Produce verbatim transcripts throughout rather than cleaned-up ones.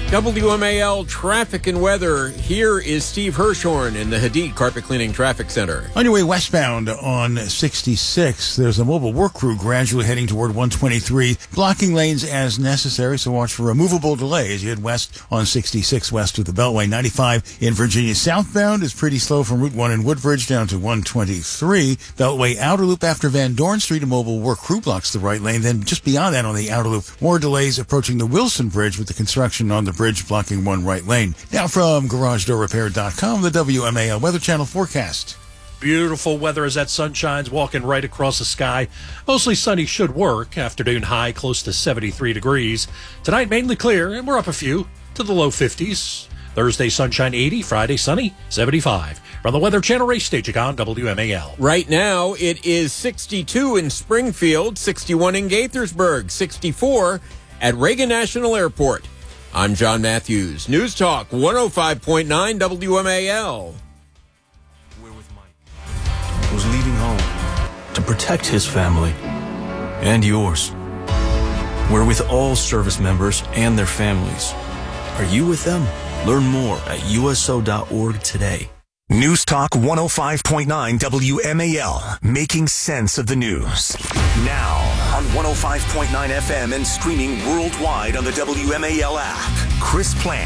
W M A L traffic and weather. Here is Steve Hirshhorn in the Hadid Carpet Cleaning Traffic Center. On your way westbound on sixty-six, there's a mobile work crew gradually heading toward one twenty-three, blocking lanes as necessary, so watch for removable delay as you head west on sixty-six west of the Beltway. ninety-five in Virginia southbound is pretty slow from Route one in Woodbridge down to one twenty-three. Beltway outer loop after Van Dorn Street, a mobile work crew blocks the right lane. Then just beyond that on the outer loop, more delays approaching the Wilson Bridge with the construction on the bridge blocking one right lane. Now from Garage Door Repair dot com, the W M A L Weather Channel forecast. Beautiful weather as that sun shines, walking right across the sky. Mostly sunny should work. Afternoon high close to seventy-three degrees. Tonight mainly clear, and we're up a few to the low fifties. Thursday sunshine eighty, Friday sunny seventy-five. From the Weather Channel race station on W M A L. Right now it is sixty-two in Springfield, sixty-one in Gaithersburg, sixty-four at Reagan National Airport. I'm John Matthews. News Talk one oh five point nine W M A L. We're with Mike, who's leaving home to protect his family and yours. We're with all service members and their families. Are you with them? Learn more at U S O dot org today. News Talk one oh five point nine W M A L, making sense of the news. Now on one oh five point nine F M and streaming worldwide on the W M A L app, Chris Plant.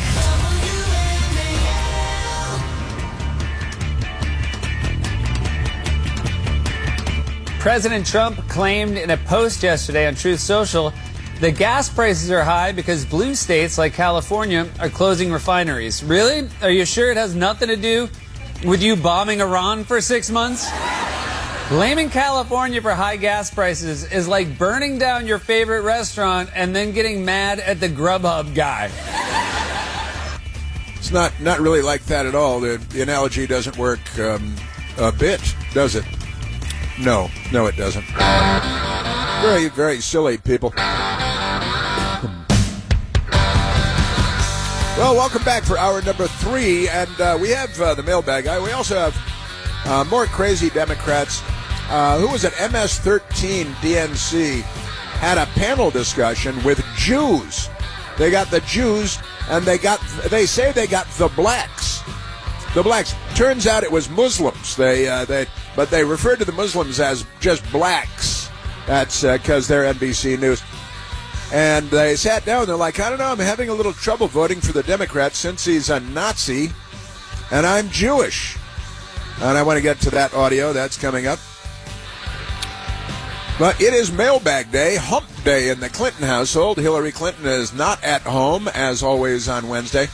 President Trump claimed in a post yesterday on Truth Social that gas prices are high because blue states like California are closing refineries. Really? Are you sure it has nothing to do with you bombing Iran for six months? Blaming California for high gas prices is like burning down your favorite restaurant and then getting mad at the Grubhub guy. It's not, not really like that at all. The, the analogy doesn't work um, a bit, does it? No, no it doesn't. Very, very silly, people. Well, welcome back for hour number three, and uh, we have uh, the mailbag guy. We also have uh, more crazy Democrats. Uh, who was at M S thirteen D N C had a panel discussion with Jews. They got the Jews, and they got they say they got the blacks. The blacks. Turns out it was Muslims. They uh, they but they referred to the Muslims as just blacks. That's because uh, they're N B C News. And they sat down. They're like, I don't know, I'm having a little trouble voting for the Democrat since he's a Nazi, and I'm Jewish. And I want to get to that audio. That's coming up. But it is mailbag day, hump day in the Clinton household. Hillary Clinton is not at home, as always, on Wednesday.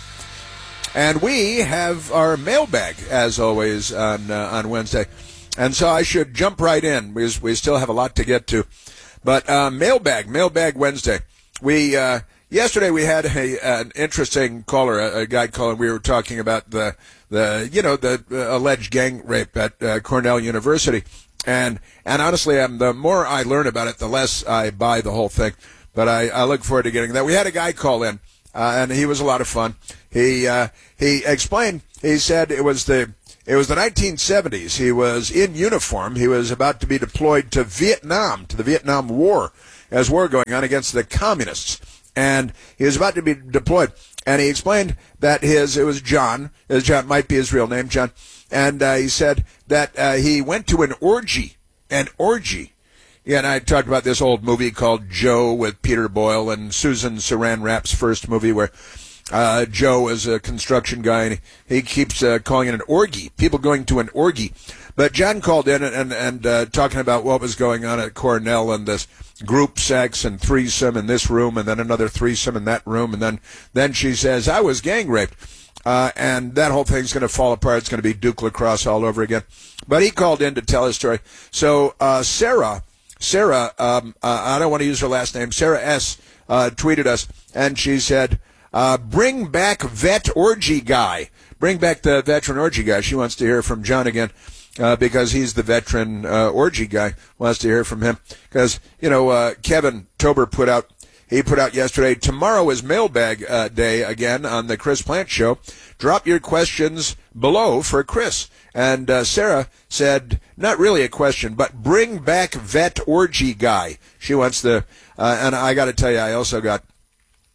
And we have our mailbag, as always, on uh, on Wednesday. And so I should jump right in, because we still have a lot to get to. But uh, mailbag, mailbag Wednesday. We uh, yesterday we had a, an interesting caller, a, a guy calling. We were talking about the the you know the uh, alleged gang rape at uh, Cornell University, and and honestly, um, the more I learn about it, the less I buy the whole thing. But I, I look forward to getting that. We had a guy call in, uh, and he was a lot of fun. He uh, he explained. He said it was the It was the nineteen seventies. He was in uniform. He was about to be deployed to Vietnam, to the Vietnam War, as war going on against the communists. And he was about to be deployed. And he explained that his, it was John, his John might be his real name, John. And uh, he said that uh, he went to an orgy, an orgy. Yeah, and I talked about this old movie called Joe with Peter Boyle and Susan Saran Wrap's first movie where Uh, Joe is a construction guy, and he keeps uh, calling it an orgy, people going to an orgy. But John called in and, and, and uh, talking about what was going on at Cornell and this group sex and threesome in this room and then another threesome in that room. And then, then she says, I was gang raped. Uh, and that whole thing's going to fall apart. It's going to be Duke Lacrosse all over again. But he called in to tell his story. So uh, Sarah, Sarah, um, uh, I don't want to use her last name, Sarah S., uh, tweeted us, and she said, Uh, bring back vet orgy guy. Bring back the veteran orgy guy. She wants to hear from John again uh, because he's the veteran uh, orgy guy. Wants to hear from him because, you know, uh, Kevin Tober put out, he put out yesterday, tomorrow is mailbag uh, day again on the Chris Plant Show. Drop your questions below for Chris. And uh, Sarah said, not really a question, but bring back vet orgy guy. She wants the, uh, and I got to tell you, I also got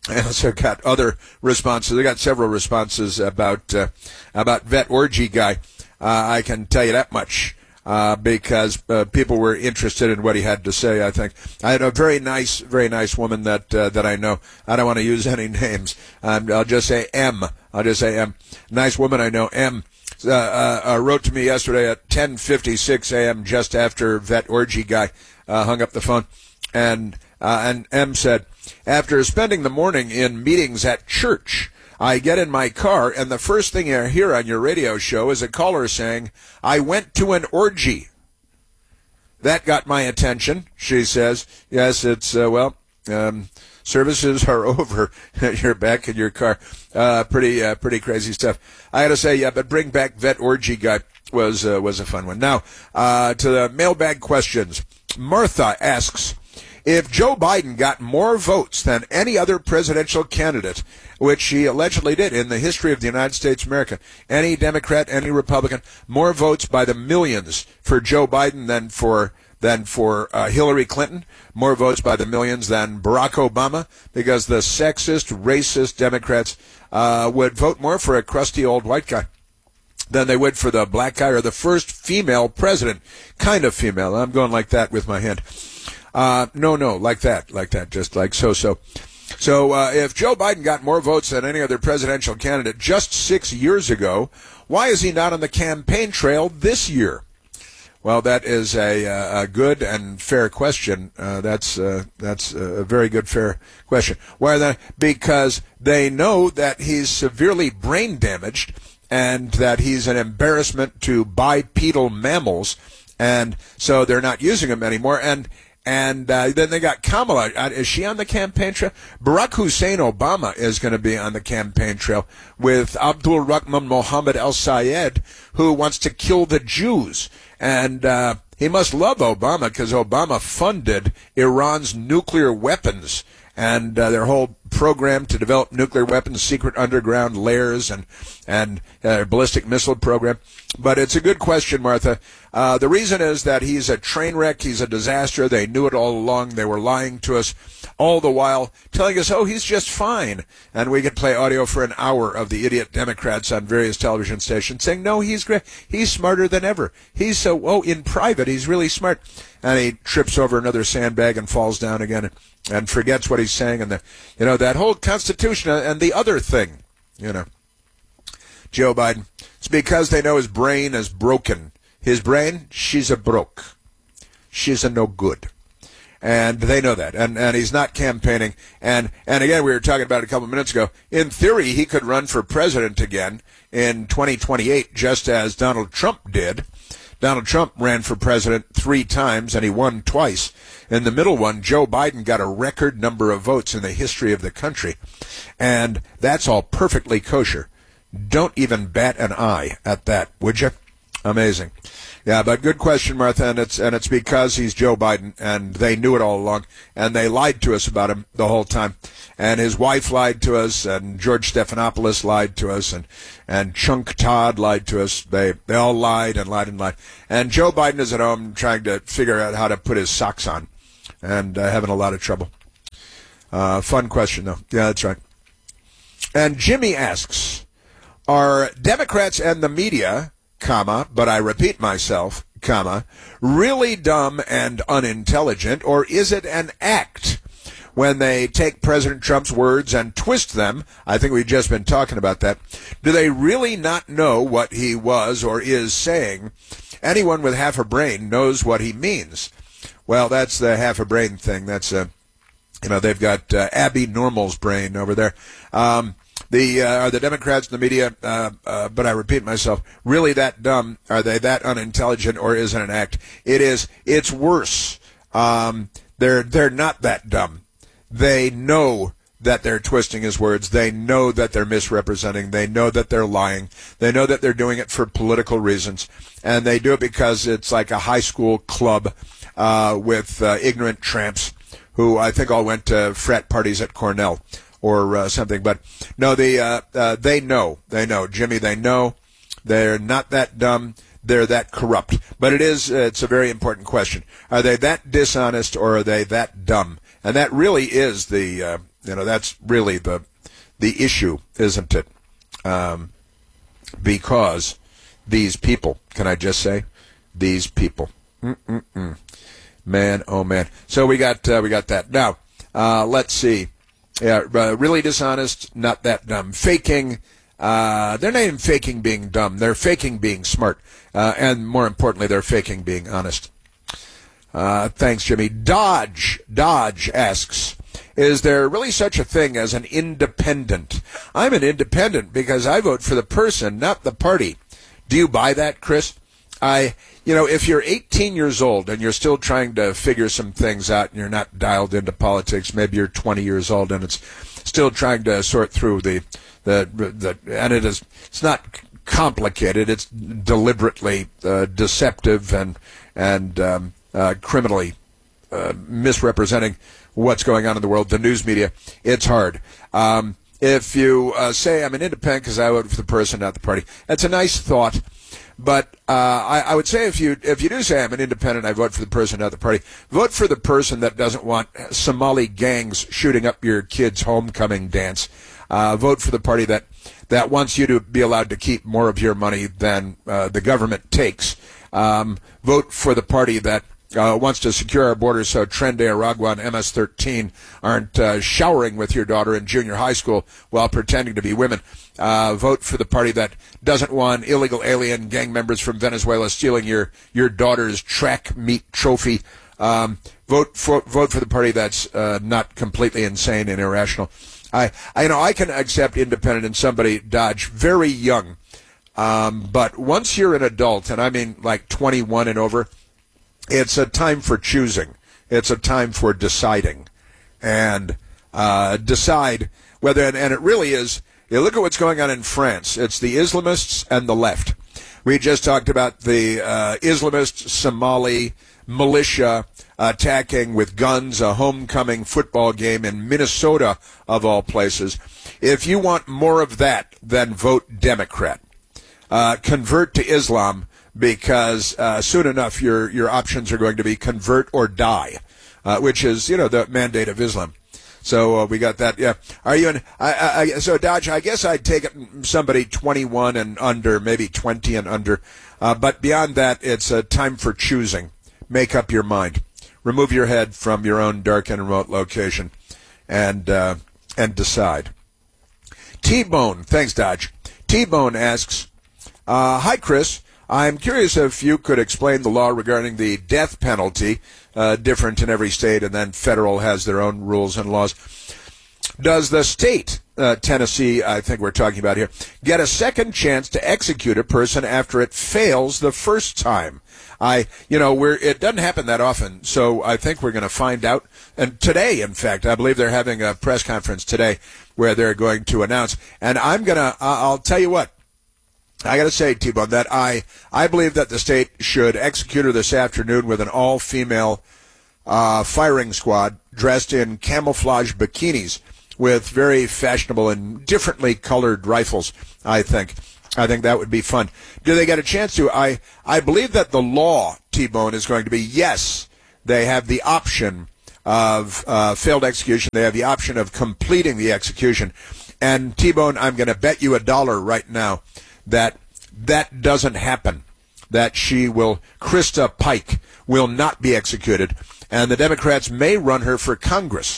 I also got other responses. I got several responses about uh, about vet orgy guy. Uh, I can tell you that much uh, because uh, people were interested in what he had to say. I think I had a very nice, very nice woman that uh, that I know. I don't want to use any names. Um, I'll just say M. I'll just say M. Nice woman I know. M. Uh, uh, uh, wrote to me yesterday at ten fifty-six a.m. just after vet orgy guy uh, hung up the phone, and uh, and M said, after spending the morning in meetings at church, I get in my car, and the first thing I hear on your radio show is a caller saying, I went to an orgy. That got my attention, she says. Yes, it's, uh, well, um, services are over. You're back in your car. Uh, pretty, uh, pretty crazy stuff. I got to say, yeah, but bring back vet orgy guy was, uh, was a fun one. Now, uh, to the mailbag questions. Martha asks, if Joe Biden got more votes than any other presidential candidate, which he allegedly did in the history of the United States of America, any Democrat, any Republican, more votes by the millions for Joe Biden than for than for uh, Hillary Clinton, more votes by the millions than Barack Obama, because the sexist, racist Democrats uh, would vote more for a crusty old white guy than they would for the black guy or the first female president. Kind of female. I'm going like that with my hand. Uh, no, no, like that, like that, just like so-so. So uh, if Joe Biden got more votes than any other presidential candidate just six years ago, why is he not on the campaign trail this year? Well, that is a, a good and fair question. Uh, that's uh, that's a very good, fair question. Why are they? Because they know that he's severely brain damaged and that he's an embarrassment to bipedal mammals, and so they're not using him anymore. And And uh, then they got Kamala. Uh, is she on the campaign trail? Barack Hussein Obama is going to be on the campaign trail with Abdul Rahman Mohammed al-Sayed, who wants to kill the Jews. And uh, he must love Obama because Obama funded Iran's nuclear weapons and uh, their whole program to develop nuclear weapons, secret underground layers, and and uh, ballistic missile program. But it's a good question, Martha. Uh, the reason is that he's a train wreck. He's a disaster. They knew it all along. They were lying to us all the while, telling us, oh, he's just fine. And we could play audio for an hour of the idiot Democrats on various television stations saying, no, he's great. He's smarter than ever. He's so, oh, in private, he's really smart. And he trips over another sandbag and falls down again and, and forgets what he's saying. And, the, you know, that whole Constitution and the other thing, you know, Joe Biden, it's because they know his brain is broken. His brain, she's a broke. She's a no good. And they know that. And and he's not campaigning. And, and again, we were talking about it a couple of minutes ago. In theory, he could run for president again in twenty twenty-eight, just as Donald Trump did. Donald Trump ran for president three times, and he won twice. In the middle one, Joe Biden got a record number of votes in the history of the country. And that's all perfectly kosher. Don't even bat an eye at that, would you? Amazing. Yeah, but good question, Martha, and it's and it's because he's Joe Biden, and they knew it all along, and they lied to us about him the whole time. And his wife lied to us, and George Stephanopoulos lied to us, and, and Chunk Todd lied to us. They they all lied and lied and lied. And Joe Biden is at home trying to figure out how to put his socks on, and uh, having a lot of trouble. Uh, fun question, though. Yeah, that's right. And Jimmy asks, are Democrats and the media, comma, but I repeat myself, comma, really dumb and unintelligent, or is it an act when they take President Trump's words and twist them? I think we've just been talking about that. Do they really not know what he was or is saying? Anyone with half a brain knows what he means. Well, that's the half a brain thing. That's, uh, you know, they've got uh, Abby Normal's brain over there. Um, The uh, are the Democrats and the media, uh, uh, but I repeat myself, really that dumb? Are they that unintelligent, or is it an act? It is. It's worse. Um, they're they're not that dumb. They know that they're twisting his words. They know that they're misrepresenting. They know that they're lying. They know that they're doing it for political reasons, and they do it because it's like a high school club uh, with uh, ignorant tramps who I think all went to frat parties at Cornell or uh, something. But no, they uh, uh, they know, they know, Jimmy, they know. They're not that dumb. They're that corrupt. But it is, uh, it's a very important question. Are they that dishonest, or are they that dumb? And that really is the uh, You know, that's really the the issue, isn't it? Um, because these people, can I just say, these people, Mm-mm-mm. man, oh man. So we got uh, we got that. Now, uh, let's see. Yeah, uh, really dishonest, not that dumb. Faking. Uh, they're not even faking being dumb. They're faking being smart. Uh, and more importantly, they're faking being honest. Uh, thanks, Jimmy. Dodge, Dodge asks, is there really such a thing as an independent? I'm an independent because I vote for the person, not the party. Do you buy that, Chris? I, you know, if you're eighteen years old and you're still trying to figure some things out and you're not dialed into politics, maybe you're twenty years old and it's still trying to sort through the, the, the and it is, it's not complicated. It's deliberately uh, deceptive and, and, um, uh, criminally uh, misrepresenting what's going on in the world, the news media. It's hard. Um, if you uh, say I'm an independent because I vote for the person, not the party, that's a nice thought. But uh, I, I would say if you if you do say I'm an independent, I vote for the person, not the party, vote for the person that doesn't want Somali gangs shooting up your kid's homecoming dance. Uh, vote for the party that, that wants you to be allowed to keep more of your money than uh, the government takes. Um, vote for the party that Uh, wants to secure our borders so Trende Aragua and M S thirteen aren't uh, showering with your daughter in junior high school while pretending to be women. Uh, vote for the party that doesn't want illegal alien gang members from Venezuela stealing your, your daughter's track meet trophy. Um, vote for vote for the party that's uh, not completely insane and irrational. I, I you know I can accept independent in somebody, Dodge, very young, um, but once you're an adult, and I mean like twenty-one and over. It's a time for choosing. It's a time for deciding. And uh, decide whether, and, and it really is, you look at what's going on in France. It's the Islamists and the left. We just talked about the uh, Islamist Somali militia attacking with guns a homecoming football game in Minnesota, of all places. If you want more of that, then vote Democrat. Uh, convert to Islam. Because uh, soon enough, your your options are going to be convert or die, uh, which is, you know, the mandate of Islam. So uh, we got that. Yeah. Are you in? I, I, I, so Dodge, I guess I'd take it somebody twenty-one and under, maybe twenty and under. Uh, but beyond that, it's a time for choosing. Make up your mind. Remove your head from your own dark and remote location, and uh, and decide. T-Bone, thanks, Dodge. T-Bone asks, uh, "Hi, Chris. I'm curious if you could explain the law regarding the death penalty, uh, different in every state, and then federal has their own rules and laws. Does the state, uh, Tennessee, I think we're talking about here, get a second chance to execute a person after it fails the first time? I, you know, we're, it doesn't happen that often, so I think we're going to find out. And today, in fact, I believe they're having a press conference today where they're going to announce. And I'm going to, uh, I'll tell you what. I got to say, T-Bone, that I, I believe that the state should execute her this afternoon with an all-female uh, firing squad dressed in camouflage bikinis with very fashionable and differently colored rifles, I think. I think that would be fun. Do they get a chance to? I, I believe that the law, T-Bone, is going to be, yes, they have the option of uh, failed execution. They have the option of completing the execution. And, T-Bone, I'm going to bet you a dollar right now that that doesn't happen, that she will, Krista Pike will not be executed, and the Democrats may run her for Congress.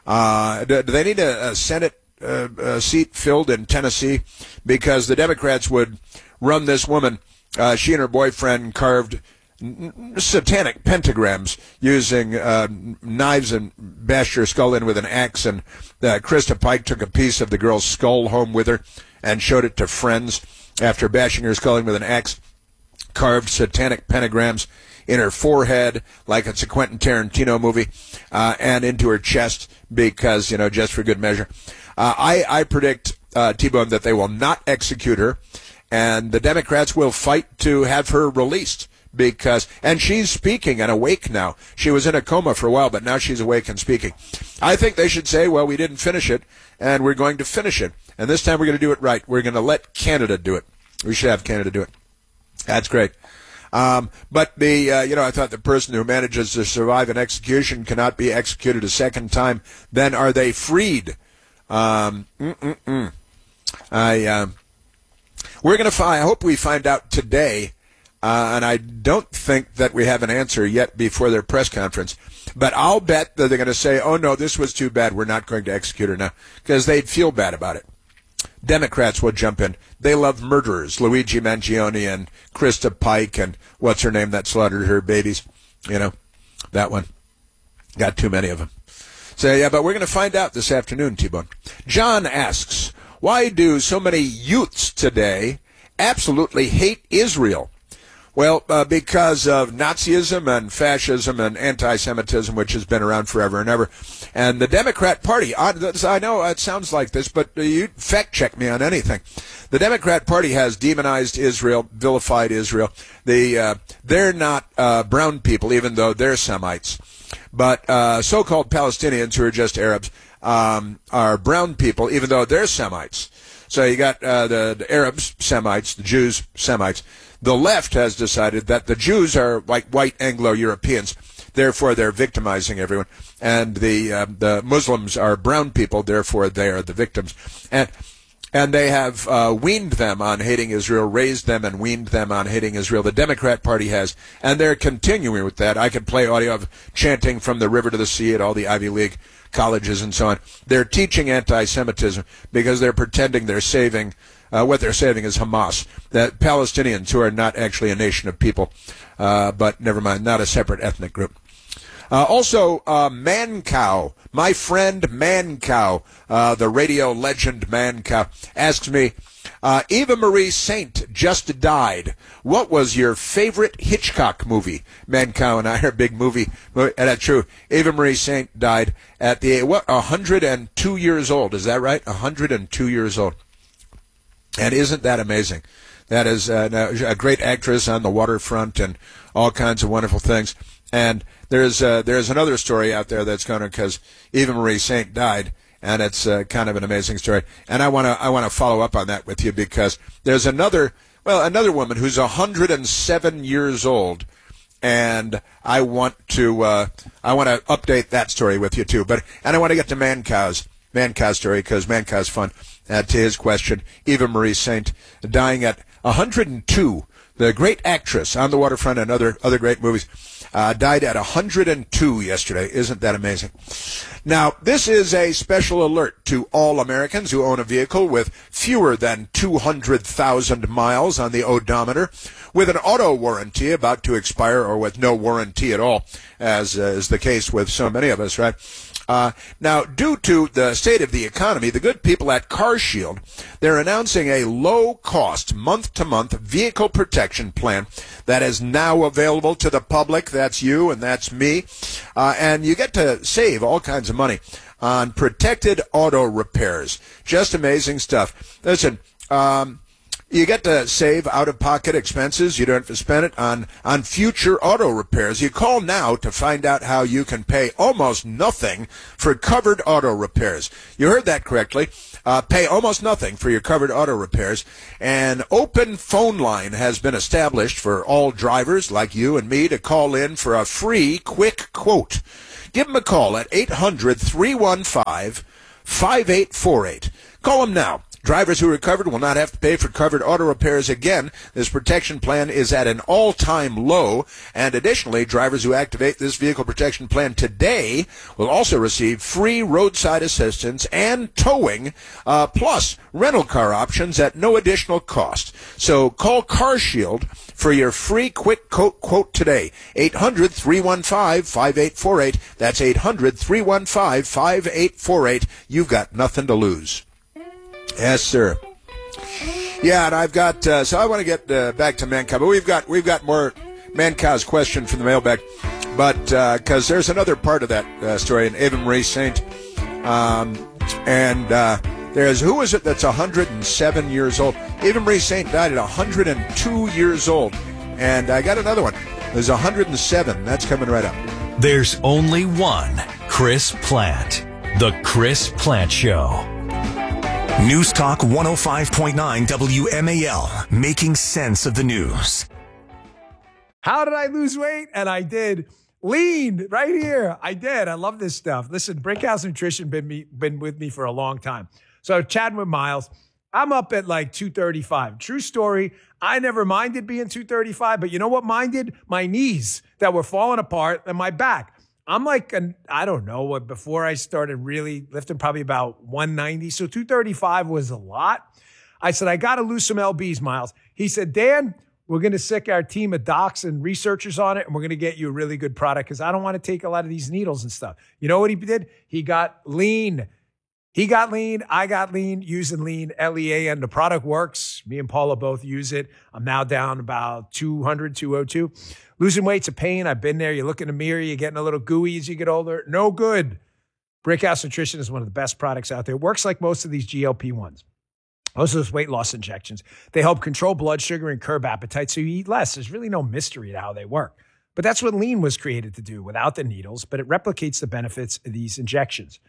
Uh, do, do they need a, a Senate uh, a seat filled in Tennessee? Because the Democrats would run this woman. Uh, she and her boyfriend carved n- satanic pentagrams using uh, knives and bashed her skull in with an axe, and uh, Krista Pike took a piece of the girl's skull home with her and showed it to friends. After bashing her skull in with an axe, carved satanic pentagrams in her forehead, like it's a Quentin Tarantino movie, uh, and into her chest because, you know, just for good measure. Uh, I, I predict, uh, T-Bone, that they will not execute her, and the Democrats will fight to have her released because, and she's speaking and awake now. She was in a coma for a while, but now she's awake and speaking. I think they should say, well, we didn't finish it, and we're going to finish it. And this time we're going to do it right. We're going to let Canada do it. We should have Canada do it. That's great. Um, but the, uh, you know, I thought the person who manages to survive an execution cannot be executed a second time. Then are they freed? Um, mm-mm-mm. I, um, we're going to find, I hope we find out today, uh, and I don't think that we have an answer yet before their press conference, but I'll bet that they're going to say, oh no, this was too bad, we're not going to execute her now, because they'd feel bad about it. Democrats will jump in. They love murderers, Luigi Mangione and Krista Pike and what's her name that slaughtered her babies, you know, that one. Got too many of them. So, yeah, but we're going to find out this afternoon, T-Bone. John asks, why do so many youths today absolutely hate Israel? Well, uh, because of Nazism and fascism and anti-Semitism, which has been around forever and ever. And the Democrat Party, I, I know it sounds like this, but you fact check me on anything. The Democrat Party has demonized Israel, vilified Israel. The, uh, they're not uh, brown people, even though they're Semites. But uh, so-called Palestinians, who are just Arabs, um, are brown people, even though they're Semites. So you got uh, the, the Arabs, Semites, the Jews, Semites. The left has decided that the Jews are like white Anglo-Europeans, therefore they're victimizing everyone, and the uh, the Muslims are brown people, therefore they are the victims, and and they have uh, weaned them on hating Israel, raised them and weaned them on hating Israel. The Democrat Party has, and they're continuing with that. I could play audio of chanting from the river to the sea at all the Ivy League colleges and so on. They're teaching anti-Semitism because they're pretending they're saving. Uh, what they're saving is Hamas, that Palestinians who are not actually a nation of people, uh, but never mind, not a separate ethnic group. Uh, also, uh, Mancow, my friend Mancow, uh, the radio legend Mancow, asks me, uh, Eva Marie Saint just died. What was your favorite Hitchcock movie? Mancow and I are big movie, and that's true. Eva Marie Saint died at the, what, one hundred two years old, is that right? one hundred two years old. And isn't that amazing? That is uh, a great actress on the waterfront and all kinds of wonderful things. And there's uh, there's another story out there that's going to, because Eva Marie Saint died, and it's uh, kind of an amazing story. And I want to I want to follow up on that with you, because there's another well another woman who's one hundred seven years old, and I want to uh, I want to update that story with you too. But and I want to get to Mancow's Mancow's story, because Mancow's fun. Uh, to his question, Eva Marie Saint dying at one hundred two, the great actress on the waterfront and other other great movies, uh, died at one hundred two yesterday. Isn't that amazing? Now, this is a special alert to all Americans who own a vehicle with fewer than two hundred thousand miles on the odometer, with an auto warranty about to expire, or with no warranty at all, as uh, is the case with so many of us, right? Uh, now, due to the state of the economy, the good people at CarShield, they're announcing a low-cost, month-to-month vehicle protection plan that is now available to the public. That's you and that's me. Uh, and you get to save all kinds of money on protected auto repairs. Just amazing stuff. Listen, um... you get to save out-of-pocket expenses. You don't have to spend it on, on future auto repairs. You call now to find out how you can pay almost nothing for covered auto repairs. You heard that correctly. Uh, pay almost nothing for your covered auto repairs. An open phone line has been established for all drivers like you and me to call in for a free, quick quote. Give them a call at eight hundred, three one five, five eight four eight. Call them now. Drivers who are covered will not have to pay for covered auto repairs again. This protection plan is at an all-time low. And additionally, drivers who activate this vehicle protection plan today will also receive free roadside assistance and towing, uh, plus rental car options at no additional cost. So call CarShield for your free quick quote, quote today. eight hundred, three one five, five eight four eight. That's eight hundred, three one five, five eight four eight. You've got nothing to lose. Yes, sir. Yeah, and I've got. Uh, so I want to get uh, back to Mancow, but we've got we've got more Mancow's question from the mailbag, but because uh, there's another part of that uh, story in Eva Marie Saint, um, and uh, there's who is it that's one hundred seven years old? Eva Marie Saint died at one hundred two years old, and I got another one. There's one hundred seven. That's coming right up. There's only one Chris Plant, the Chris Plant Show. News Talk one oh five point nine W M A L, making sense of the news. How did I lose weight? And I did. Lean right here. I did. I love this stuff. Listen, Brickhouse Nutrition been me been with me for a long time. So chatting with Miles, I'm up at like two thirty-five. True story. I never minded being two thirty-five, but you know what minded? My knees that were falling apart and my back. I'm like, an, I don't know what, before I started really lifting, probably about one ninety. So two thirty-five was a lot. I said, I got to lose some L Bs, Miles. He said, Dan, we're going to sick our team of docs and researchers on it, and we're going to get you a really good product because I don't want to take a lot of these needles and stuff. You know what he did? He got lean. He got lean. I got lean using lean, L E A N. The product works. Me and Paula both use it. I'm now down about two hundred, two oh two. Losing weight's a pain. I've been there. You look in the mirror, you're getting a little gooey as you get older. No good. Brickhouse Nutrition is one of the best products out there. It works like most of these G L P ones. Most of those weight loss injections. They help control blood sugar and curb appetite so you eat less. There's really no mystery to how they work. But that's what lean was created to do without the needles, but it replicates the benefits of these injections.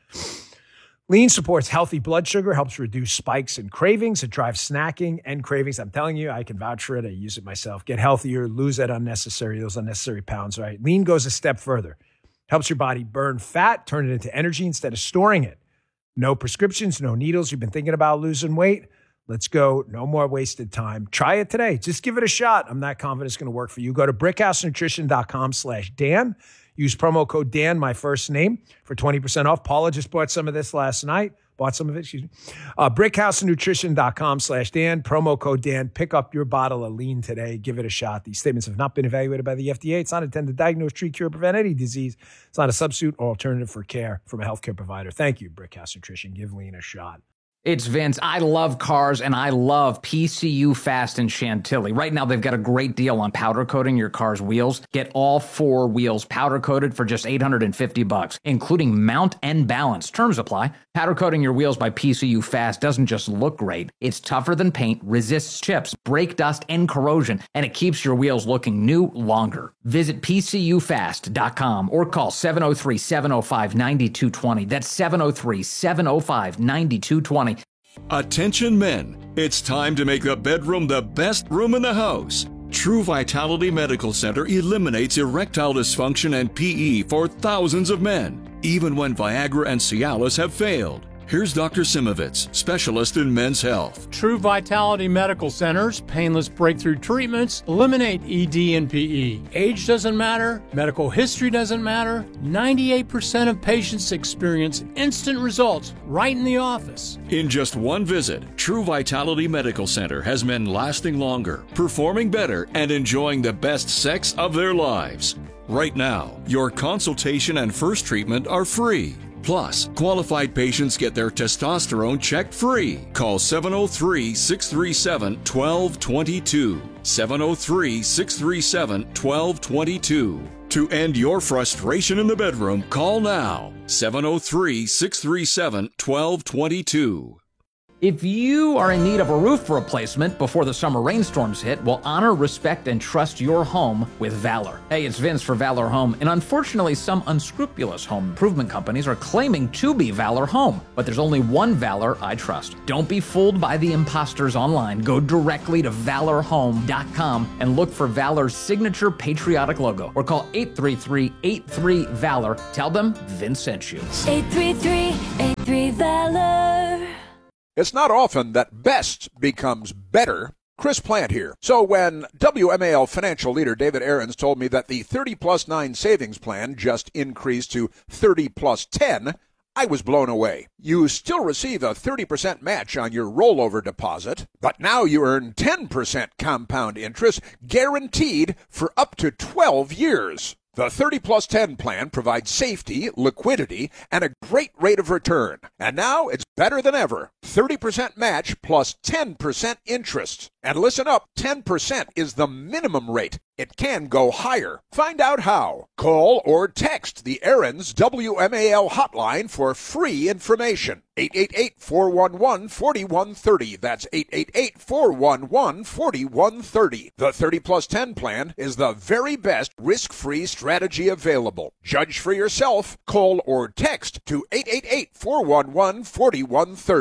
Lean supports healthy blood sugar, helps reduce spikes and cravings. It drives snacking and cravings. I'm telling you, I can vouch for it. I use it myself. Get healthier, lose that unnecessary, those unnecessary pounds, right? Lean goes a step further. Helps your body burn fat, turn it into energy instead of storing it. No prescriptions, no needles. You've been thinking about losing weight? Let's go. No more wasted time. Try it today. Just give it a shot. I'm not confident it's going to work for you. Go to brickhousenutrition.com slash Dan. Use promo code Dan, my first name, for twenty percent off. Paula just bought some of this last night. Bought some of it, excuse me. Uh, brickhousenutrition.com slash Dan. Promo code Dan. Pick up your bottle of lean today. Give it a shot. These statements have not been evaluated by the F D A. It's not intended to diagnose, treat, cure, prevent any disease. It's not a substitute or alternative for care from a healthcare provider. Thank you, Brickhouse Nutrition. Give lean a shot. It's Vince. I love cars, and I love P C U Fast in Chantilly. Right now, they've got a great deal on powder coating your car's wheels. Get all four wheels powder coated for just eight hundred fifty bucks, including mount and balance. Terms apply. Powder coating your wheels by P C U Fast doesn't just look great. It's tougher than paint, resists chips, brake dust, and corrosion, and it keeps your wheels looking new longer. Visit P C U fast dot com or call seven oh three, seven oh five, nine two two oh. That's seven oh three, seven oh five, nine two two oh. Attention men, it's time to make the bedroom the best room in the house. True Vitality Medical Center eliminates erectile dysfunction and P E for thousands of men, even when Viagra and Cialis have failed. Here's Doctor Simovitz, specialist in men's health. True Vitality Medical Center's painless breakthrough treatments eliminate E D and P E. Age doesn't matter. Medical history doesn't matter. ninety-eight percent of patients experience instant results right in the office. In just one visit, True Vitality Medical Center has men lasting longer, performing better, and enjoying the best sex of their lives. Right now, your consultation and first treatment are free. Plus, qualified patients get their testosterone checked free. Call seven oh three, six three seven, one two two two. seven oh three, six three seven, one two two two. To end your frustration in the bedroom, call now. seven oh three, six three seven, one two two two. If you are in need of a roof replacement before the summer rainstorms hit, well, honor, respect, and trust your home with Valor. Hey, it's Vince for Valor Home, and unfortunately, some unscrupulous home improvement companies are claiming to be Valor Home, but there's only one Valor I trust. Don't be fooled by the imposters online. Go directly to valor home dot com and look for Valor's signature patriotic logo, or call eight three three, eight three, VALOR. Tell them Vince sent you. eight three three, eight three, VALOR. It's not often that best becomes better. Chris Plant here. So when W M A L financial leader David Aarons told me that the thirty plus nine savings plan just increased to thirty plus ten, I was blown away. You still receive a thirty percent match on your rollover deposit, but now you earn ten percent compound interest guaranteed for up to twelve years. The thirty plus ten plan provides safety, liquidity, and a great rate of return. And now it's better than ever. thirty percent match plus ten percent interest. And listen up, ten percent is the minimum rate. It can go higher. Find out how. Call or text the Aarons W M A L hotline for free information. eight eight eight, four one one, four one three zero. That's eight eight eight, four one one, four one three zero. The thirty plus ten plan is the very best risk-free strategy available. Judge for yourself. Call or text to eight eight eight, four one one, four one three zero.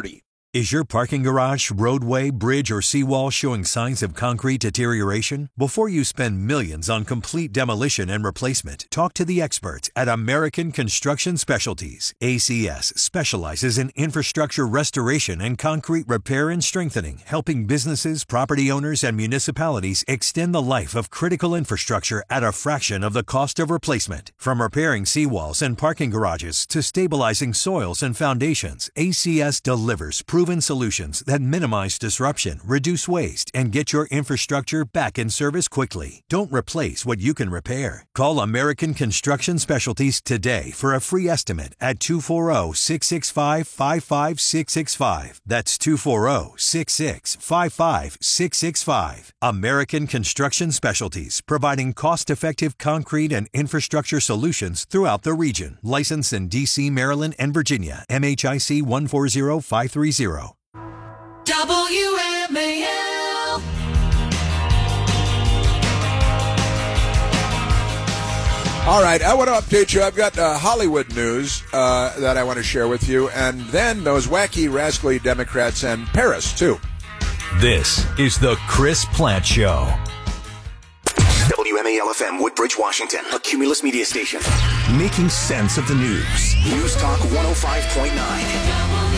Is your parking garage, roadway, bridge, or seawall showing signs of concrete deterioration? Before you spend millions on complete demolition and replacement, talk to the experts at American Construction Specialties. A C S specializes in infrastructure restoration and concrete repair and strengthening, helping businesses, property owners, and municipalities extend the life of critical infrastructure at a fraction of the cost of replacement. From repairing seawalls and parking garages to stabilizing soils and foundations, A C S delivers proven solutions that minimize disruption, reduce waste, and get your infrastructure back in service quickly. Don't replace what you can repair. Call American Construction Specialties today for a free estimate at two four zero, six six five, five five six six five. That's two four zero, six six five five six six five. American Construction Specialties, providing cost-effective concrete and infrastructure solutions throughout the region. Licensed in D C, Maryland, and Virginia. M H I C one four zero five three zero. W M A L. All right, I want to update you. I've got uh, Hollywood news uh, that I want to share with you, and then those wacky, rascally Democrats and Paris, too. This is the Chris Plant Show. W M A L F M, Woodbridge, Washington, a Cumulus media station. Making sense of the news. News Talk one oh five point nine.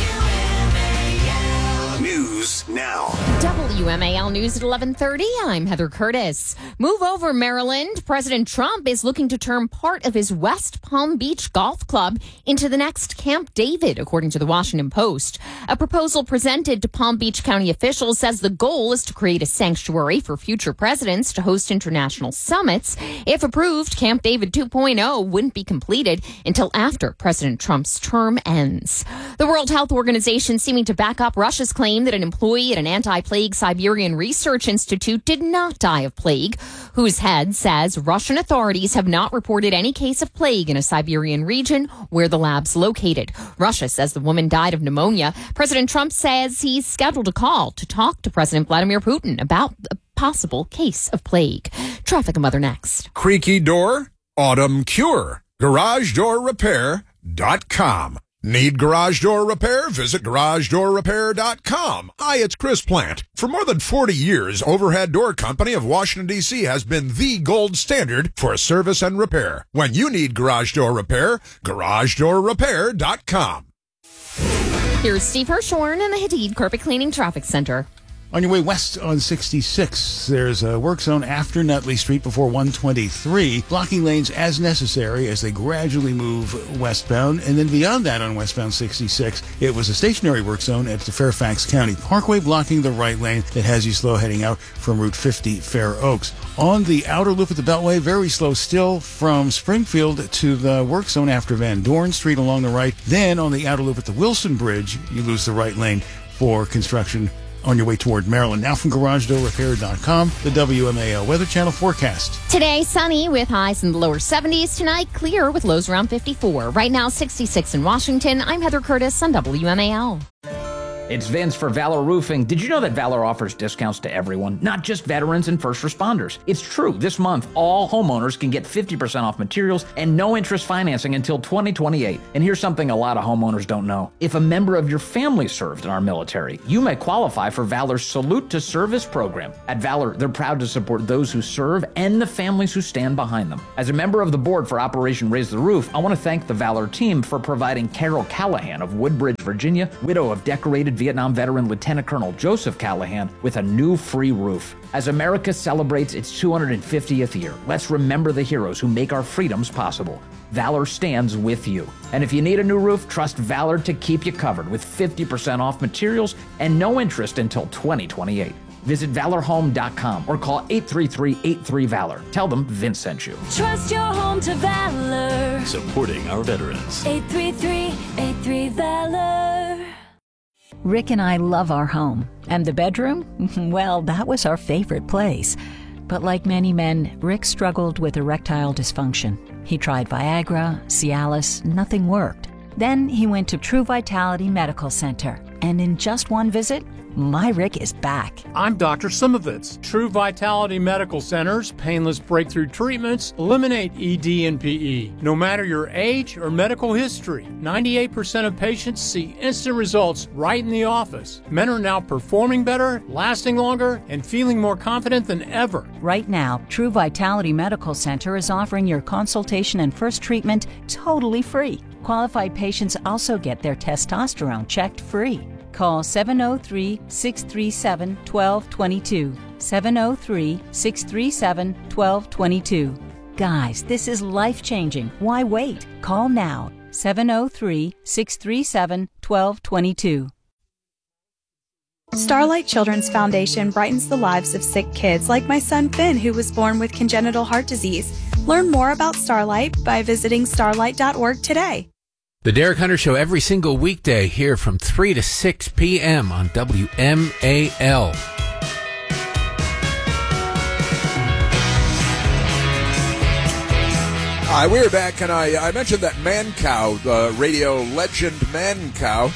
News now. W M A L News at eleven thirty. I'm Heather Curtis. Move over, Maryland. President Trump is looking to turn part of his West Palm Beach Golf Club into the next Camp David, according to the Washington Post. A proposal presented to Palm Beach County officials says the goal is to create a sanctuary for future presidents to host international summits. If approved, Camp David two point oh wouldn't be completed until after President Trump's term ends. The World Health Organization seeming to back up Russia's claim that an employee at an anti-plague Siberian research institute did not die of plague, whose head says Russian authorities have not reported any case of plague in a Siberian region where the lab's located. Russia says the woman died of pneumonia. President Trump says he's scheduled a call to talk to President Vladimir Putin about a possible case of plague. Traffic and weather next. Creaky door, autumn cure. garage door repair dot com. Need garage door repair? Visit garage door repair dot com. Hi, it's Chris Plant. For more than forty years, Overhead Door Company of Washington, D C has been the gold standard for service and repair. When you need garage door repair, garage door repair dot com. Here's Steve Hirshorn in the Hadid Carpet Cleaning Traffic Center. On your way west on sixty-six, there's a work zone after Nutley Street before one twenty-three, blocking lanes as necessary as they gradually move westbound. And then beyond that on westbound sixty-six, it was a stationary work zone at the Fairfax County Parkway, blocking the right lane that has you slow heading out from Route fifty Fair Oaks. On the outer loop of the Beltway, very slow still from Springfield to the work zone after Van Dorn Street along the right. Then on the outer loop at the Wilson Bridge, you lose the right lane for construction on your way toward Maryland. Now from garage door repair dot com, the W M A L Weather Channel forecast. Today, sunny with highs in the lower seventies. Tonight, clear with lows around fifty-four. Right now, sixty-six in Washington. I'm Heather Curtis on W M A L. It's Vince for Valor Roofing. Did you know that Valor offers discounts to everyone, not just veterans and first responders? It's true. This month, all homeowners can get fifty percent off materials and no interest financing until twenty twenty-eight. And here's something a lot of homeowners don't know. If a member of your family served in our military, you may qualify for Valor's Salute to Service program. At Valor, they're proud to support those who serve and the families who stand behind them. As a member of the board for Operation Raise the Roof, I want to thank the Valor team for providing Carol Callahan of Woodbridge, Virginia, widow of decorated Vietnam veteran Lieutenant Colonel Joseph Callahan, with a new free roof. As America celebrates its two hundred fiftieth year, let's remember the heroes who make our freedoms possible. Valor stands with you. And if you need a new roof, trust Valor to keep you covered with fifty percent off materials and no interest until twenty twenty-eight. Visit valor home dot com or call eight three three, eight three, VALOR. Tell them Vince sent you. Trust your home to Valor. Supporting our veterans. eight three three, eight three, VALOR. Rick and I love our home. And the bedroom? Well, that was our favorite place. But like many men, Rick struggled with erectile dysfunction. He tried Viagra, Cialis, nothing worked. Then he went to True Vitality Medical Center. And in just one visit, my Rick is back. I'm Doctor Simovitz. True Vitality Medical Center's painless breakthrough treatments eliminate E D and P E. No matter your age or medical history, ninety-eight percent of patients see instant results right in the office. Men are now performing better, lasting longer, and feeling more confident than ever. Right now, True Vitality Medical Center is offering your consultation and first treatment totally free. Qualified patients also get their testosterone checked free. Call seven oh three, six three seven, one two two two. seven oh three, six three seven, one two two two. Guys, this is life-changing. Why wait? Call now. seven oh three, six three seven, one two two two. Starlight Children's Foundation brightens the lives of sick kids like my son Finn, who was born with congenital heart disease. Learn more about Starlight by visiting starlight dot org today. The Derek Hunter Show every single weekday here from three to six p.m. on W M A L. Hi, we're back, and I, I mentioned that Mancow, the radio legend Mancow,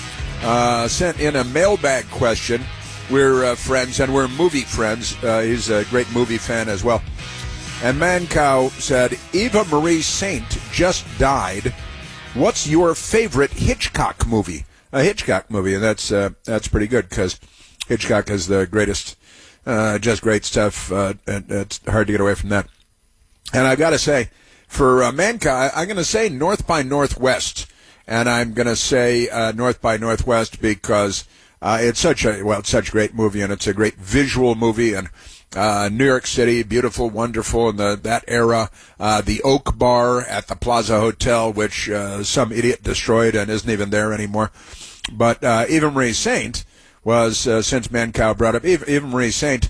uh, sent in a mailbag question. We're uh, friends, and we're movie friends. Uh, he's a great movie fan as well. And Mancow said, Eva Marie Saint just died. What's your favorite Hitchcock movie? A Hitchcock movie, and that's uh, that's pretty good because Hitchcock is the greatest, uh, just great stuff. Uh, and it's hard to get away from that. And I've got to say, for uh, Mancow, I'm going to say North by Northwest, and I'm going to say uh, North by Northwest because uh, it's such a well, it's such a great movie, and it's a great visual movie, and. Uh, New York City, beautiful, wonderful in the, that era. Uh, the Oak Bar at the Plaza Hotel, which uh, some idiot destroyed and isn't even there anymore. But uh, Eva Marie Saint was, uh, since Mancow brought up, Eva, Eva Marie Saint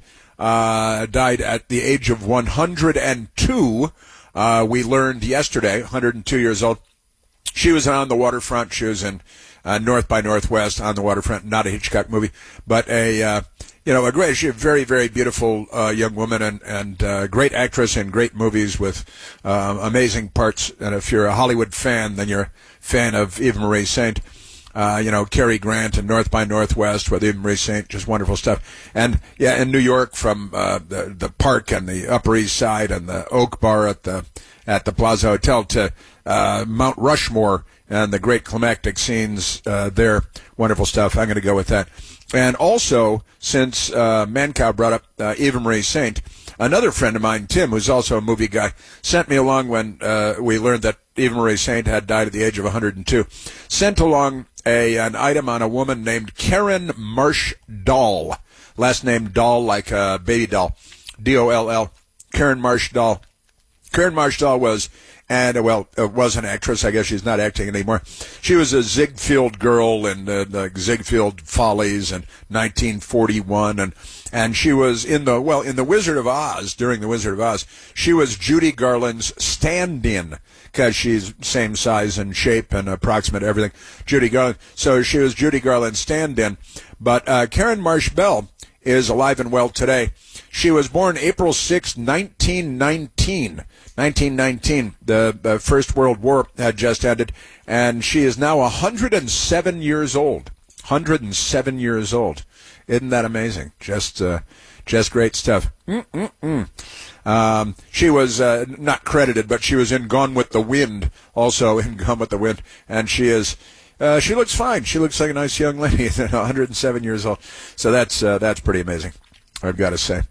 uh, died at the age of one hundred two. Uh, we learned yesterday, one hundred two years old. She was on the waterfront. She was in uh, North by Northwest on the waterfront. Not a Hitchcock movie, but a... Uh, You know, a great, she's a very, very beautiful uh, young woman and, and uh, great actress in great movies with uh, amazing parts. And if you're a Hollywood fan, then you're a fan of Eva Marie Saint. Uh, you know, Cary Grant and North by Northwest with Eva Marie Saint, just wonderful stuff. And, yeah, in New York from uh, the, the park and the Upper East Side and the Oak Bar at the at the Plaza Hotel to uh, Mount Rushmore and the great climactic scenes uh, there. Wonderful stuff. I'm going to go with that. And also, since uh, Mancow brought up uh, Eva Marie Saint, another friend of mine, Tim, who's also a movie guy, sent me along when uh, we learned that Eva Marie Saint had died at the age of one hundred two, sent along a an item on a woman named Karen Marsh Doll. Last name Doll, like a baby doll. D O L L. Karen Marsh Doll. Karen Marsh Doll was... And, well, uh, was an actress. I guess she's not acting anymore. She was a Ziegfeld girl in uh, the Ziegfeld Follies in nineteen forty-one. And, and she was in the, well, in The Wizard of Oz, during The Wizard of Oz, she was Judy Garland's stand-in because she's same size and shape and approximate everything. Judy Garland. So she was Judy Garland's stand-in. But uh, Karen Marsh Bell is alive and well today. She was born April sixth, nineteen nineteen. nineteen nineteen, the, the First World War had just ended, and she is now one hundred seven years old. one hundred seven years old. Isn't that amazing? Just uh, just great stuff. Mm-mm-mm. Um, she was uh, not credited, but she was in Gone with the Wind, also in Gone with the Wind, and she is... Uh, she looks fine. She looks like a nice young lady, one hundred seven years old. So that's uh, that's pretty amazing, I've got to say.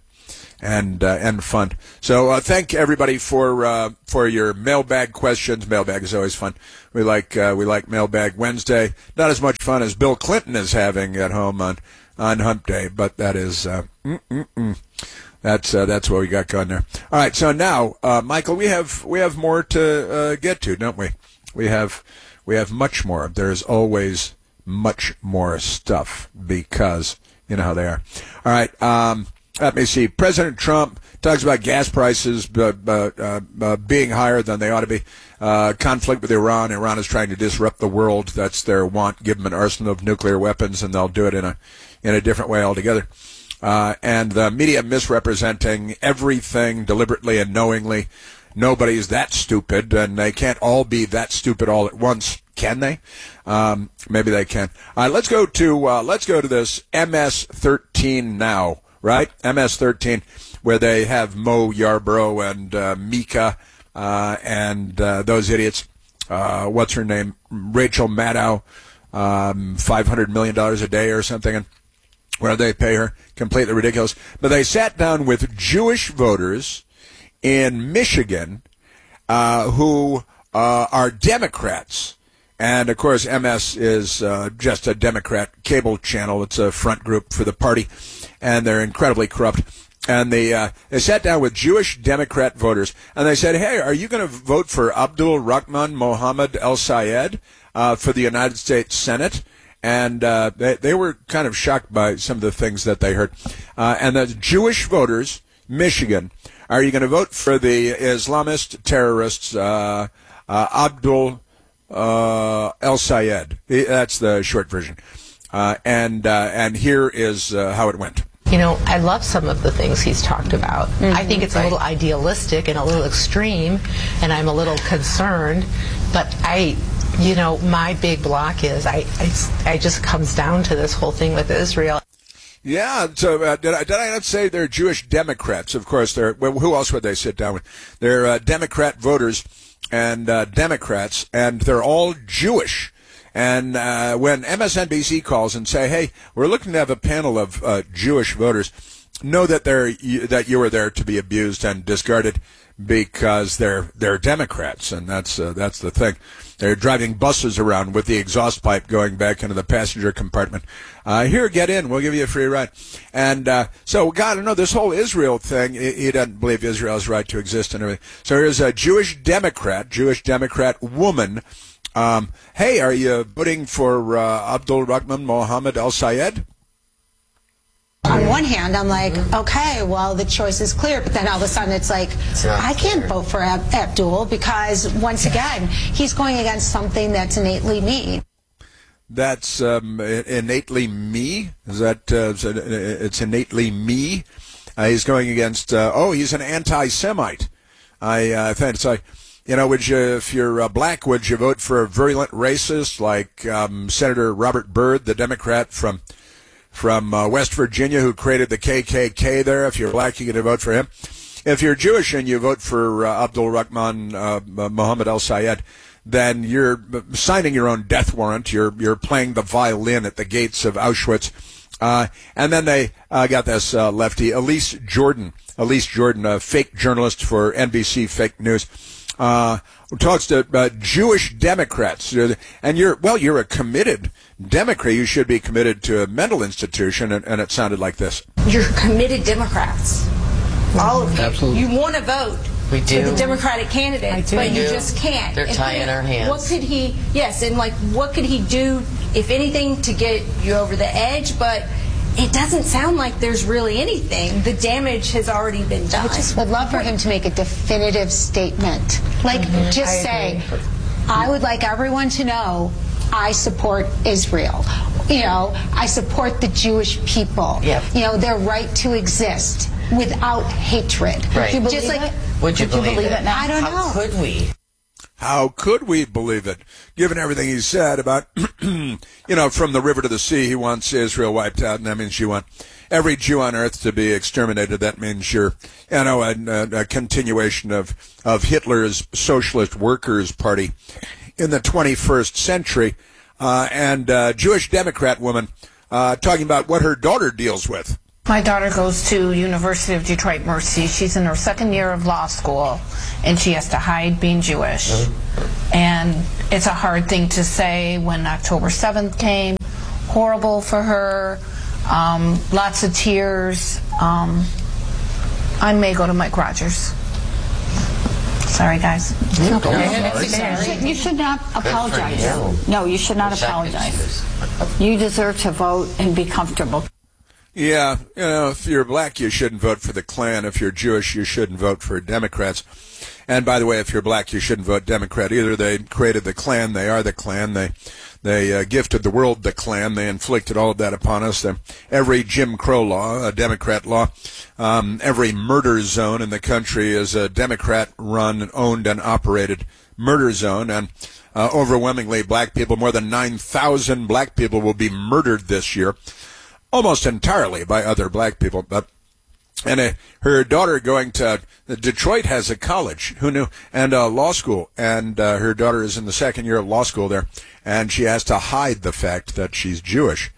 And uh, and fun. So uh, thank everybody for uh, for your mailbag questions. Mailbag is always fun. We like uh, we like Mailbag Wednesday. Not as much fun as Bill Clinton is having at home on, on Hump Day, but that is uh, mm-mm-mm. that's uh, that's what we got going there. All right. So now, uh, Michael, we have we have more to uh, get to, don't we? We have we have much more. There's always much more stuff because you know how they are. All right. Um, Let me see. President Trump talks about gas prices uh, uh, uh, being higher than they ought to be. Uh, conflict with Iran. Iran is trying to disrupt the world. That's their want. Give them an arsenal of nuclear weapons, and they'll do it in a in a different way altogether. Uh, and the media misrepresenting everything deliberately and knowingly. nobody's that stupid, and they can't all be that stupid all at once, can they? Um, maybe they can. All right, let's go to uh, let's go to this M S thirteen now, right? M S thirteen, where they have Mo Yarborough and uh, Mika uh, and uh, those idiots. Uh, what's her name? Rachel Maddow, um, five hundred million dollars a day or something, and where they pay her, completely ridiculous. But they sat down with Jewish voters in Michigan uh, who uh, are Democrats. And, of course, M S is uh, just a Democrat cable channel. It's a front group for the party, and they're incredibly corrupt. And they, uh, they sat down with Jewish Democrat voters, and they said, hey, are you going to vote for Abdul Rahman Mohammed El Sayed uh, for the United States Senate? And uh, they, they were kind of shocked by some of the things that they heard. Uh, and the Jewish voters, Michigan, are you going to vote for the Islamist terrorists, uh, uh, Abdul uh, El Sayed? That's the short version. Uh, and uh, and here is uh, how it went. You know, I love some of the things he's talked about. Mm-hmm. I think it's right. a little idealistic and a little extreme, and I'm a little concerned. But I, you know, my big block is I, I, I just comes down to this whole thing with Israel. Yeah, so uh, did I did I not say they're Jewish Democrats? Of course, they're. Well, who else would they sit down with? They're uh, Democrat voters and uh, Democrats, and they're all Jewish. And uh, when M S N B C calls and say, "Hey, we're looking to have a panel of uh, Jewish voters," know that they're you, that you are there to be abused and discarded because they're they're Democrats, and that's uh, that's the thing. They're driving buses around with the exhaust pipe going back into the passenger compartment. Uh, here, get in. We'll give you a free ride. And uh, so, God, I know this whole Israel thing. He, he doesn't believe Israel's right to exist and everything. So here's a Jewish Democrat, Jewish Democrat woman. Um, hey, are you voting for uh, Abdul Rahman Mohammed El Sayed? On one hand, I'm like, okay, well, the choice is clear. But then all of a sudden it's like, I can't vote for Ab- Abdul because, once again, he's going against something that's innately me. That's um, innately me? Is that, uh, it's innately me? Uh, he's going against, uh, oh, he's an anti-Semite. I uh, think it's like, you know, would you, if you're uh, black, would you vote for a virulent racist like um, Senator Robert Byrd, the Democrat from from uh, West Virginia, who created the K K K there? If you're black, you get to vote for him. If you're Jewish and you vote for uh, Abdul Rahman uh, Mohammed El Sayed, then you're signing your own death warrant. You're you're playing the violin at the gates of Auschwitz. Uh, and then they uh, got this uh, lefty, Elise Jordan, Elise Jordan, a fake journalist for N B C Fake News. Uh, talks to uh, Jewish Democrats, and you're well. You're a committed Democrat. You should be committed to a mental institution, and, and it sounded like this. You're committed Democrats, all of you. Absolutely. You want to vote We do. for the Democratic candidate, do. but We you do. just can't. They're And tying what- our hands. What could he? Yes, and like, what could he do, if anything, to get you over the edge? But it doesn't sound like there's really anything. The damage has already been done. I just would love for him to make a definitive statement. Like, Mm-hmm. just I say, agree. I would like everyone to know I support Israel. You know, I support the Jewish people. Yep. You know, their right to exist without hatred. Right. Would you Just believe like, it? Would you Would you believe, believe it? it now? I don't How know. could we? How could we believe it, given everything he said about, you know, from the river to the sea, he wants Israel wiped out, and that means you want every Jew on earth to be exterminated. That means you're, you know, a, a, a continuation of, of Hitler's Socialist Workers' Party in the twenty-first century. Uh, and uh, Jewish Democrat woman uh, talking about what her daughter deals with. My daughter goes to University of Detroit Mercy. She's in her second year of law school, and she has to hide being Jewish. Mm-hmm. And it's a hard thing to say when October seventh came. Horrible for her. Um, lots of tears. Um, I may go to Mike Rogers. Sorry, guys. Okay. Okay. You should- You should not apologize. you. No, you should not Exactly. apologize. You deserve to vote and be comfortable. Yeah, you know, if you're black, you shouldn't vote for the Klan. If you're Jewish, you shouldn't vote for Democrats. And by the way, if you're black, you shouldn't vote Democrat either. They created the Klan. They are the Klan. They they uh, gifted the world the Klan. They inflicted all of that upon us. They're, every Jim Crow law, a Democrat law, um, every murder zone in the country is a Democrat-run, owned, and operated murder zone. And uh, overwhelmingly, black people, more than nine thousand black people will be murdered this year, almost entirely by other black people. But and uh, her daughter going to Detroit has a college, who knew, and a law school, and uh, her daughter is in the second year of law school there, and she has to hide the fact that she's Jewish.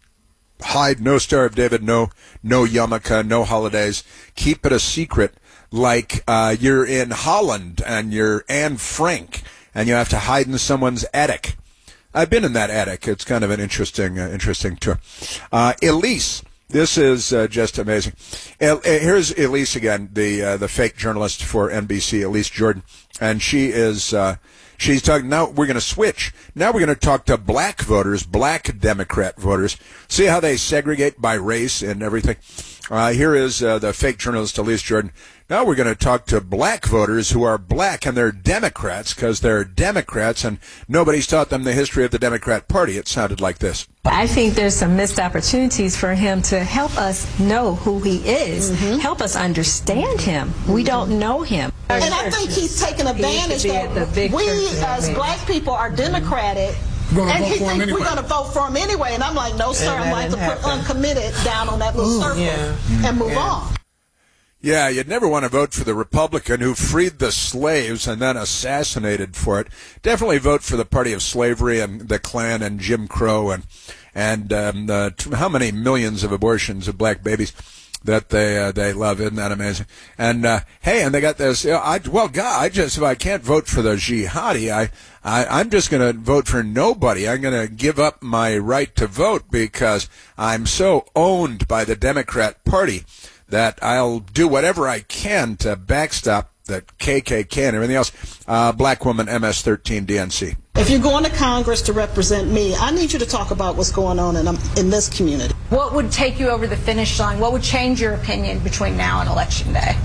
Hide, no Star of David, no no yarmulke, no holidays. Keep it a secret, like uh, you're in Holland and you're Anne Frank, and you have to hide in someone's attic. I've been in that attic. It's kind of an interesting, uh, interesting tour. Uh, Elise. This is uh, just amazing. El- here's Elise again, the uh, the fake journalist for N B C, Elise Jordan, and she is uh, she's talking. Now we're going to switch. Now we're going to talk to black voters, black Democrat voters. See how they segregate by race and everything. Uh, here is uh, the fake journalist Elise Jordan. Now we're going to talk to black voters who are black and they're Democrats because they're Democrats and nobody's taught them the history of the Democrat Party. It sounded like this. I think there's some missed opportunities for him to help us know who he is, mm-hmm. help us understand him. We don't know him. And I think he's taken advantage that we as black people are Democratic. And he thinks anyway. We're going to vote for him anyway. And I'm like, no, sir, I'm going to put uncommitted down on that little Ooh, circle yeah. and move yeah. on. Yeah, you'd never want to vote for the Republican who freed the slaves and then assassinated for it. Definitely vote for the party of slavery and the Klan and Jim Crow and and um, uh, how many millions of abortions of black babies that they uh, they love. Isn't that amazing? And uh, hey, and they got this. You know, I, well, God, I just if I can't vote for the jihadi, I, I I'm just going to vote for nobody. I'm going to give up my right to vote because I'm so owned by the Democrat Party that I'll do whatever I can to backstop the K K K and everything else. Uh, black woman, M S thirteen D N C. If you're going to Congress to represent me, I need you to talk about what's going on in, um, in this community. What would take you over the finish line? What would change your opinion between now and Election Day?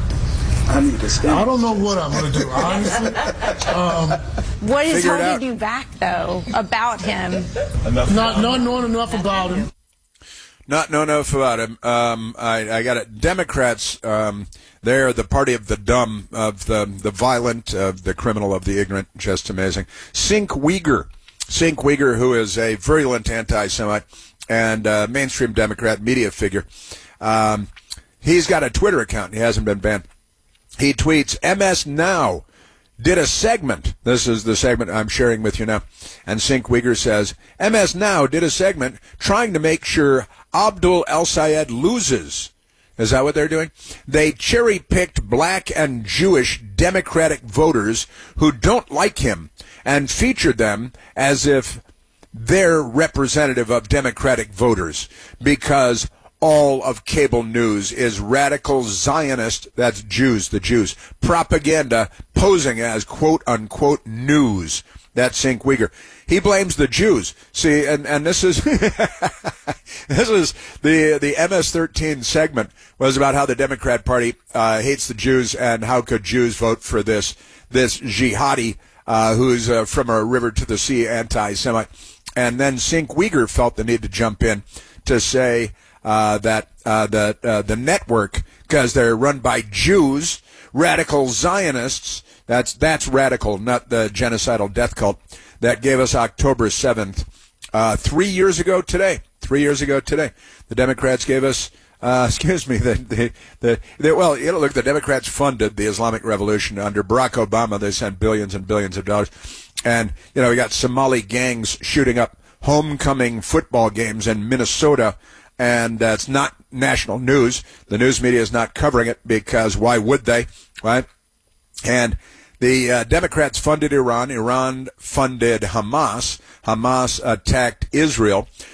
I need to stop. I don't know what I'm going to do, honestly. um, what is holding you back, though, about him? Not, not knowing enough about him. Not know enough about him. Um, I, I got it. Democrats, um, they're the party of the dumb, of the the violent, of the criminal, of the ignorant. Just amazing. Sink Uyghur. Sink Uyghur, who is a virulent anti-Semite and uh, mainstream Democrat media figure. Um, he's got a Twitter account. He hasn't been banned. He tweets, M S Now did a segment. This is the segment I'm sharing with you now. And Sink Uyghur says, M S Now did a segment trying to make sure Abdul El-Sayed loses. Is that what they're doing? They cherry-picked black and Jewish Democratic voters who don't like him and featured them as if they're representative of Democratic voters because all of cable news is radical Zionist, that's Jews, the Jews, propaganda posing as quote-unquote news. That's Sink Uyghur. He blames the Jews. See, and, and this is this is the the M S thirteen segment was about how the Democrat Party uh, hates the Jews and how could Jews vote for this this jihadi uh, who's uh, from a river to the sea anti-Semite. And then Sink Uyghur felt the need to jump in to say uh, that uh, the uh, the network, because they're run by Jews, radical Zionists. That's that's radical, not the genocidal death cult that gave us October seventh. Uh, three years ago today, three years ago today, the Democrats gave us, uh, excuse me, the, the, the, the, well, you know, look, the Democrats funded the Islamic Revolution. Under Barack Obama, they sent billions and billions of dollars. And, you know, we got Somali gangs shooting up homecoming football games in Minnesota. And that's uh, not national news. The news media is not covering it because why would they, right? And the uh, Democrats funded Iran. Iran funded Hamas. Hamas attacked Israel.